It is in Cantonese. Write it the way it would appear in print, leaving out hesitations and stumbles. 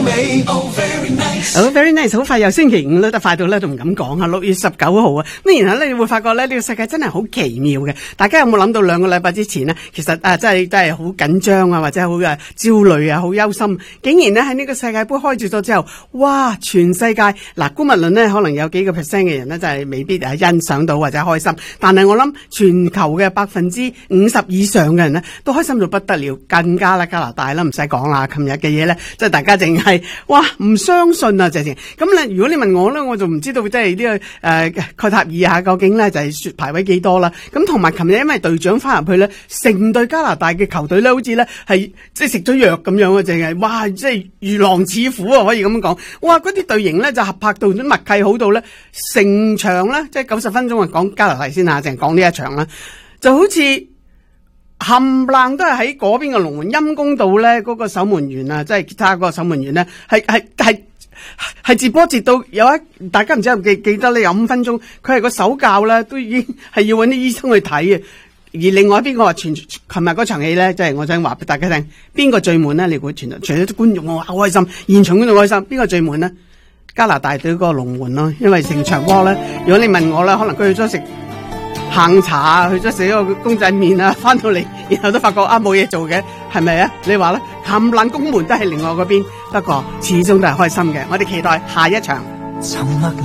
好 very nice， 好快又星期五啦，得快到咧都唔敢講啊！6月19號啊，咁然後咧你會發覺咧呢個世界真係好奇妙嘅。大家有冇諗到2個禮拜之前呢？其實真係好緊張啊，或者好焦慮啊，好憂心。竟然呢喺呢個世界盃開始咗之後，哇！全世界嗱，姑勿論呢可能有幾個 percent 嘅人呢，真係未必欣賞到或者開心。但係我諗全球嘅50%以上嘅人呢，都開心到不得了，更加啦加拿大啦唔使講啦，琴日嘅嘢咧，即係大家淨係哇唔相信啊！直情咁咧，如果你問我咧，我就唔知道即係呢個蓋塔爾下究竟咧就係排位幾多啦。咁同埋琴日因為隊長翻入去咧，成隊加拿大嘅球隊咧，好似咧係即係食咗藥咁樣啊！淨係哇，即係如狼似虎啊，可以咁講。哇！嗰啲隊形咧就合拍到啲默契好到咧，成場咧即係90分鐘啊，講加拿大先啊，淨係講呢一場啦，就好似冚唪唥都係喺嗰邊嘅龍門陰公度咧，嗰個守門員啊，即係其他嗰個守門員咧，係接波接到有大家唔知有記得咧，有5分鐘，佢係個手教咧，都已經係要搵啲醫生去睇嘅。而另外邊個話琴日嗰場戲咧，即係我想話俾大家聽，邊個最悶咧？你估除咗啲觀眾我話好開心，現場觀眾開心，邊個最悶咧？加拿大隊嗰個龍門咯，因為成場波咧，如果你問我咧，可能佢去咗食下午茶啊，去咗食個公仔麵啊，翻到嚟然後都發覺冇嘢做嘅，係咪啊？你話咧，冚唪唥公門都係另外嗰邊，不過始終都係開心嘅。我哋期待下一場。